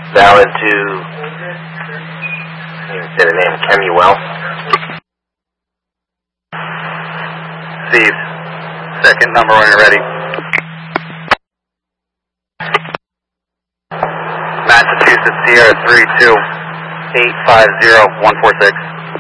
Valid to, I didn't even say the name, Kemuel. Steve, second number when you're ready. Massachusetts Sierra 32850-146.